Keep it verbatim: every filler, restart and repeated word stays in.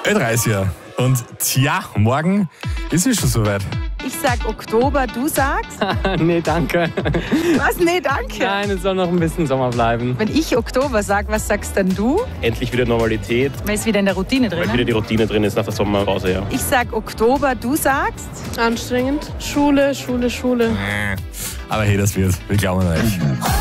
Ö dreißiger. Und tja, morgen ist es schon soweit. Ich sag Oktober, du sagst? Nee, danke. Was? Nee, danke. Nein, es soll noch ein bisschen Sommer bleiben. Wenn ich Oktober sag, was sagst denn du? Endlich wieder Normalität, Weil es wieder in der Routine drin weil wieder ist. die Routine drin ist nach der Sommerpause, ja. Ich sag Oktober, du sagst? Anstrengend. Schule, Schule, Schule. Aber hey, das wird. Wir glauben an euch.